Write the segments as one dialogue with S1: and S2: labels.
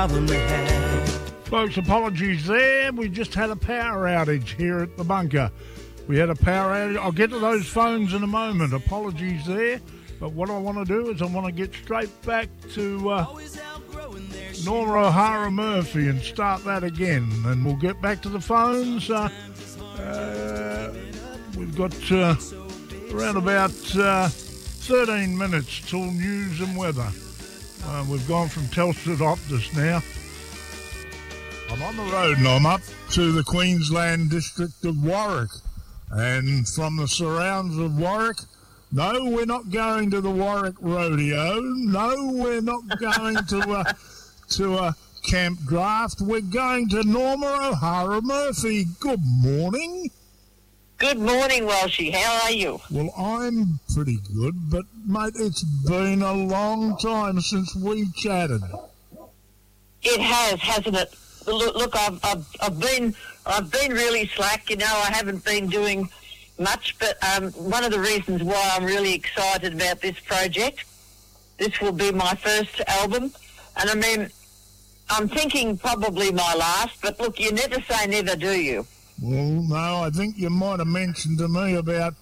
S1: Folks, apologies there. We just had a power outage here at the bunker. We had a power outage. I'll get to those phones in a moment. Apologies there. But what I want to do is I want to get straight back to Norma O'Hara Murphy and start that again. And we'll get back to the phones. We've got around about 13 minutes till news and weather. We've gone from Telstra to Optus now. I'm on the road and I'm up to the Queensland district of Warwick. And from the surrounds of Warwick, no, we're not going to the Warwick Rodeo. No, we're not going to Camp Draft. We're going to Norma O'Hara Murphy. Good morning.
S2: Good morning, Welshie. How are you?
S1: Well, I'm pretty good, but, mate, it's been a long time since we chatted.
S2: It has, hasn't it? Look, I've been really slack. You know, I haven't been doing much, but one of the reasons why I'm really excited about this project, this will be my first album, and I mean, I'm thinking probably my last, but look, you never say never, do you?
S1: Well, no, I think you might have mentioned to me about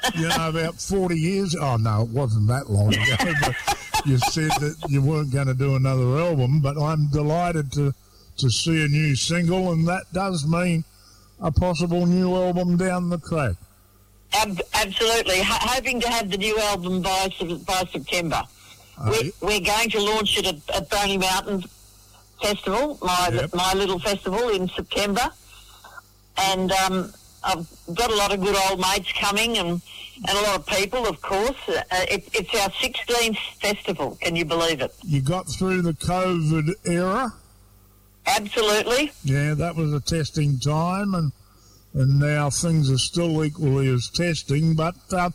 S1: 40 years. Oh, no, it wasn't that long ago, but you said that you weren't going to do another album, but I'm delighted to see a new single, and that does mean a possible new album down the track.
S2: Absolutely. Hoping to have the new album by September. We're going to launch it at Boney Mountain Festival, my little festival in September. And I've got a lot of good old mates coming and a lot of people, of course. It's our 16th festival. Can you believe it?
S1: You got through the COVID era?
S2: Absolutely.
S1: Yeah, that was a testing time, and now things are still equally as testing. But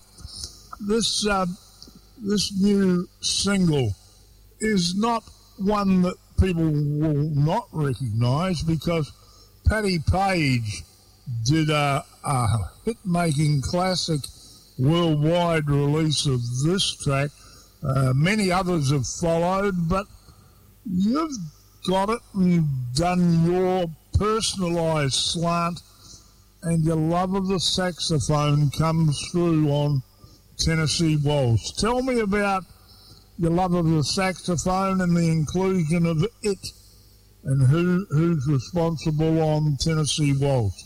S1: this new single is not one that people will not recognise, because Paddy Page did a hit-making classic worldwide release of this track. Many others have followed, but you've got it and done your personalised slant, and your love of the saxophone comes through on Tennessee Waltz. Tell me about your love of the saxophone and the inclusion of it, and who's responsible on Tennessee Waltz.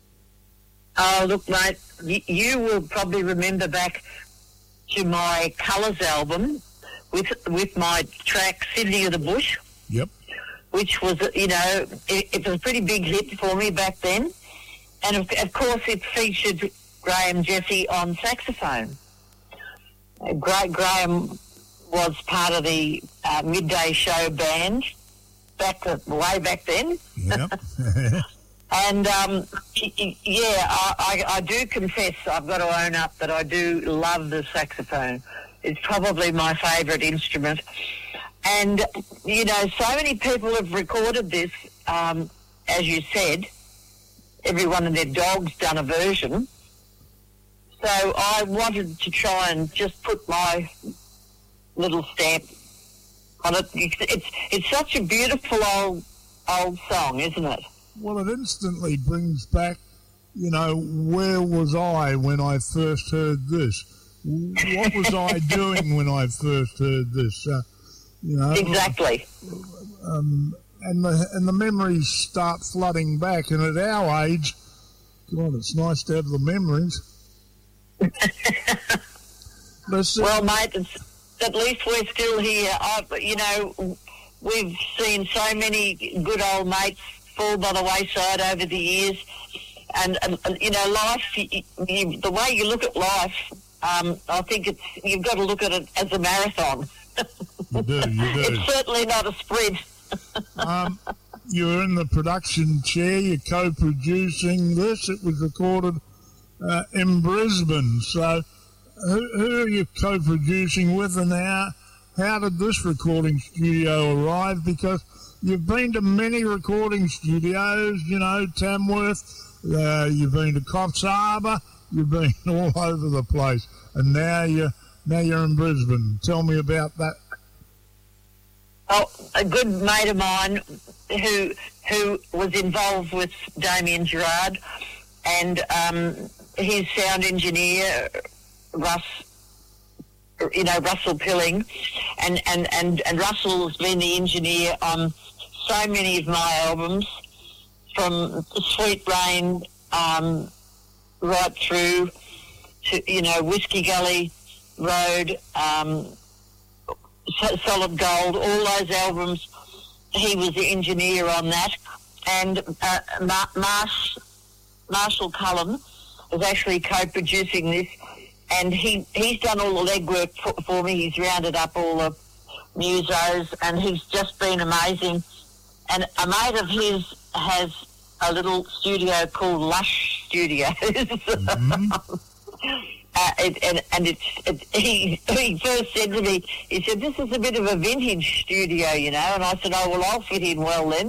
S2: Oh, look, mate, you will probably remember back to my Colours album with my track Sydney of the Bush.
S1: Yep.
S2: Which was, it was a pretty big hit for me back then. And, of course, it featured Graham Jesse on saxophone. Graham was part of the Midday Show band way back then.
S1: Yep.
S2: And, I do confess, I've got to own up that I do love the saxophone. It's probably my favourite instrument. And, so many people have recorded this, as you said. Everyone and their dog's done a version. So I wanted to try and just put my little stamp on it. It's such a beautiful old song, isn't it?
S1: Well, it instantly brings back, where was I when I first heard this? What was I doing when I first heard this?
S2: Exactly.
S1: And the memories start flooding back. And at our age, God, it's nice to have the memories.
S2: Well, mate, at least we're still here. We've seen so many good old mates fall by the wayside over the years. And life, the way you look at life, I think you've got to look at it as a marathon.
S1: You do.
S2: It's certainly not a sprint.
S1: You're in the production chair. You're co-producing this. It was recorded in Brisbane. So who are you co-producing with, and how did this recording studio arrive? Because you've been to many recording studios, Tamworth, you've been to Coffs Harbour, you've been all over the place, and now you're in Brisbane. Tell me about that.
S2: a good mate of mine who was involved with Damien Gerard, and his sound engineer, Russell Pilling, and Russell's been the engineer on so many of my albums, from Sweet Rain right through to, Whiskey Gully Road, Solid Gold, all those albums. He was the engineer on that. And Marshall Cullen is actually co-producing this, and he's done all the legwork for me. He's rounded up all the musos, and he's just been amazing. And a mate of his has a little studio called Lush Studios. Mm-hmm. He first said to me, he said, "This is a bit of a vintage studio, And I said, "Oh, well, I'll fit in well then."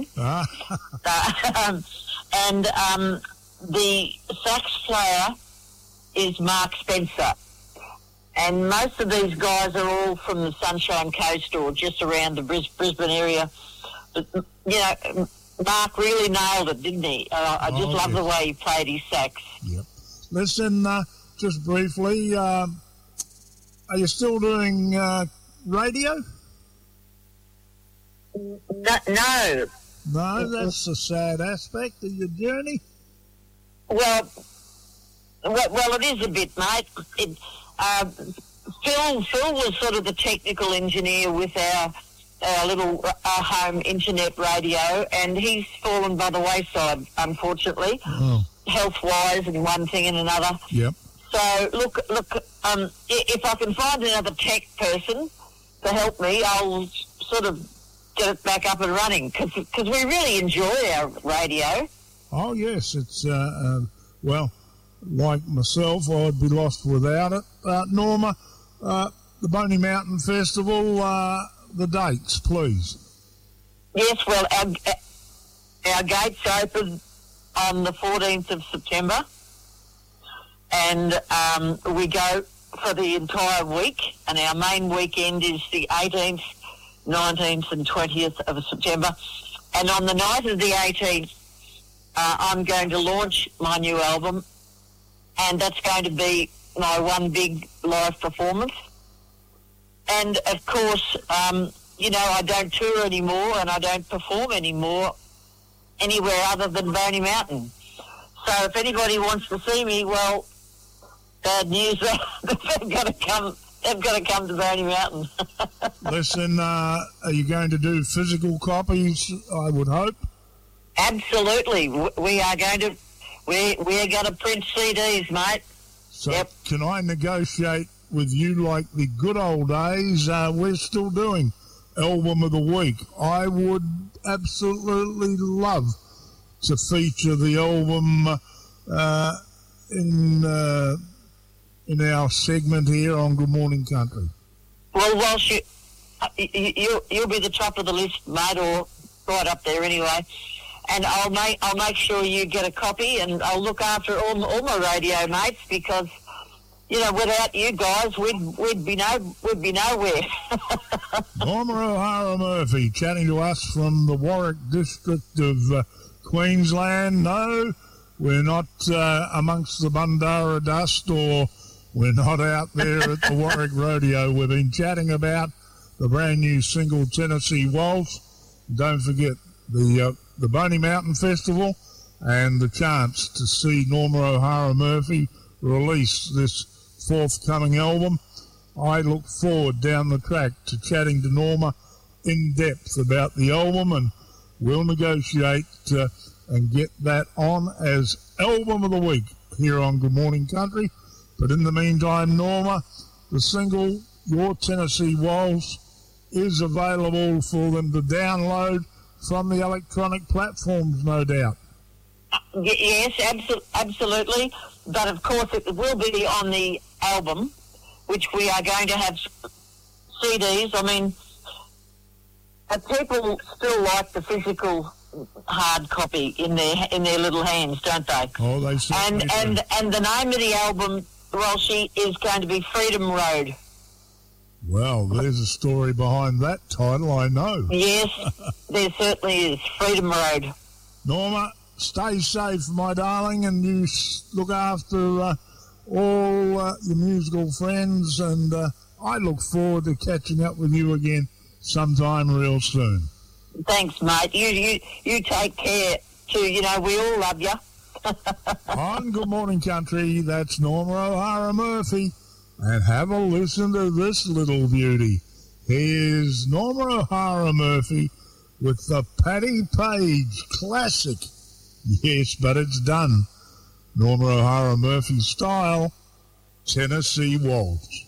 S2: The sax player is Mark Spencer. And most of these guys are all from the Sunshine Coast or just around the Brisbane area. But, Mark really nailed it, didn't he? I just love the way he played his sax.
S1: Yep. Listen, just briefly, are you still doing radio?
S2: No.
S1: No, that's a sad aspect of your journey.
S2: Well, it is a bit, mate. Phil was sort of the technical engineer with our little home internet radio, and he's fallen by the wayside, unfortunately, health-wise and one thing and another.
S1: Yep.
S2: So, look, if I can find another tech person to help me, I'll sort of get it back up and running, because we really enjoy our radio.
S1: Oh, yes, it's, like myself, I'd be lost without it. Norma, the Boney Mountain Festival, the dates, please.
S2: Yes, well, our gates open on the 14th of September, and we go for the entire week, and our main weekend is the 18th, 19th and 20th of September. And on the night of the 18th, I'm going to launch my new album, and that's going to be my one big live performance. And, of course, I don't tour anymore and I don't perform anymore anywhere other than Boney Mountain. So if anybody wants to see me, well, bad news, they've got to come to Boney Mountain.
S1: Listen, are you going to do physical copies, I would hope?
S2: Absolutely. We are going to print CDs, mate.
S1: So
S2: yep.
S1: Can I negotiate with you like the good old days? We're still doing Album of the Week. I would absolutely love to feature the album in our segment here on Good Morning Country.
S2: Well, Walsh, you'll be the top of the list, mate, or right up there anyway. And I'll make sure you get a copy, and I'll look after all my radio mates, because without you guys, we'd be nowhere.
S1: Norma O'Hara Murphy chatting to us from the Warwick district of Queensland. No, we're not amongst the Bundoora dust, or we're not out there at the Warwick Rodeo. We've been chatting about the brand new single Tennessee Waltz. Don't forget the Boney Mountain Festival and the chance to see Norma O'Hara Murphy release this forthcoming album. I look forward down the track to chatting to Norma in depth about the album, and we'll negotiate and get that on as Album of the Week here on Good Morning Country. But in the meantime, Norma, the single Your Tennessee Waltz is available for them to download from the electronic platforms, no doubt.
S2: Yes, absolutely. But of course, it will be on the album, which we are going to have CDs. I mean, people still like the physical hard copy in their little hands, don't they?
S1: Oh, they certainly do.
S2: And the name of the album, Walshy, is going to be Freedom Road.
S1: Well, there's a story behind that title, I know.
S2: Yes, there certainly is. Freedom Road.
S1: Norma, stay safe, my darling, and you look after all your musical friends, and I look forward to catching up with you again sometime real soon.
S2: Thanks, mate. You take care too. You know, we all love you.
S1: On Good Morning Country, that's Norma O'Hara Murphy. And have a listen to this little beauty. Here's Norma O'Hara Murphy with the Paddy Page classic. Yes, but it's done. Norma O'Hara Murphy style, Tennessee Waltz.